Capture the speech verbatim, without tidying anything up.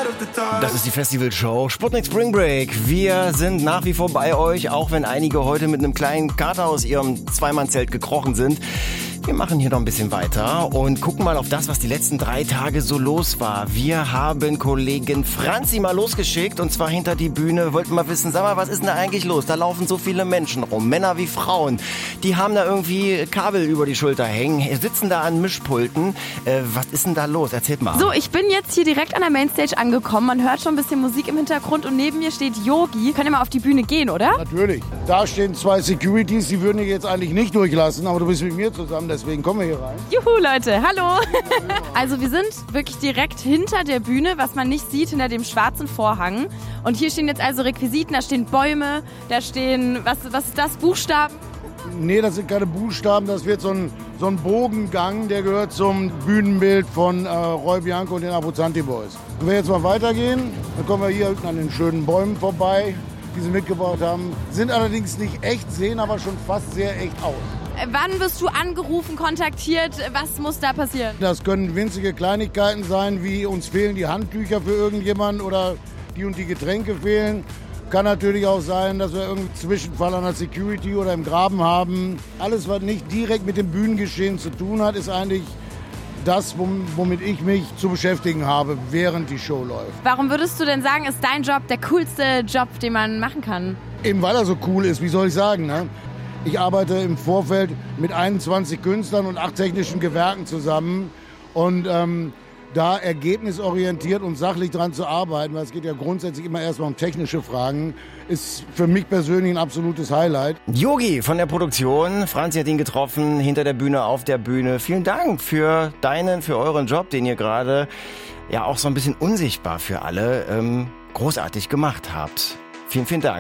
Das ist die Festivalshow Sputnik Spring Break. Wir sind nach wie vor bei euch, auch wenn einige heute mit einem kleinen Kater aus ihrem Zweimannzelt gekrochen sind. Wir machen hier noch ein bisschen weiter und gucken mal auf das, was die letzten drei Tage so los war. Wir haben Kollegin Franzi mal losgeschickt und zwar hinter die Bühne. Wollten mal wissen, sag mal, was ist denn da eigentlich los? Da laufen so viele Menschen rum, Männer wie Frauen. Die haben da irgendwie Kabel über die Schulter hängen, sitzen da an Mischpulten. Äh, was ist denn da los? Erzählt mal. So, ich bin jetzt hier direkt an der Mainstage angekommen. Man hört schon ein bisschen Musik im Hintergrund und neben mir steht Yogi. Könnt ihr mal auf die Bühne gehen, oder? Natürlich. Da stehen zwei Securities, die würden dich jetzt eigentlich nicht durchlassen, aber du bist mit mir zusammen, deswegen kommen wir hier rein. Juhu, Leute, hallo. Also wir sind wirklich direkt hinter der Bühne, was man nicht sieht, hinter dem schwarzen Vorhang. Und hier stehen jetzt also Requisiten, da stehen Bäume, da stehen, was, was ist das, Buchstaben? Nee, das sind keine Buchstaben, das wird so ein, so ein Bogengang, der gehört zum Bühnenbild von äh, Roy Bianco und den Abruzzanti Boys. Wenn wir jetzt mal weitergehen, dann kommen wir hier an den schönen Bäumen vorbei, die sie mitgebracht haben. Sind allerdings nicht echt, sehen aber schon fast sehr echt aus. Wann wirst du angerufen, kontaktiert? Was muss da passieren? Das können winzige Kleinigkeiten sein, wie uns fehlen die Handtücher für irgendjemanden oder die und die Getränke fehlen. Kann natürlich auch sein, dass wir irgendeinen Zwischenfall an der Security oder im Graben haben. Alles, was nicht direkt mit dem Bühnengeschehen zu tun hat, ist eigentlich das, womit ich mich zu beschäftigen habe, während die Show läuft. Warum würdest du denn sagen, ist dein Job der coolste Job, den man machen kann? Eben weil er so cool ist, wie soll ich sagen, ne? Ich arbeite im Vorfeld mit einundzwanzig Künstlern und acht technischen Gewerken zusammen und ähm, da ergebnisorientiert und sachlich dran zu arbeiten, weil es geht ja grundsätzlich immer erstmal um technische Fragen, ist für mich persönlich ein absolutes Highlight. Yogi von der Produktion, Franzi hat ihn getroffen, hinter der Bühne, auf der Bühne. Vielen Dank für deinen, für euren Job, den ihr gerade ja auch so ein bisschen unsichtbar für alle ähm, großartig gemacht habt. Vielen, vielen Dank.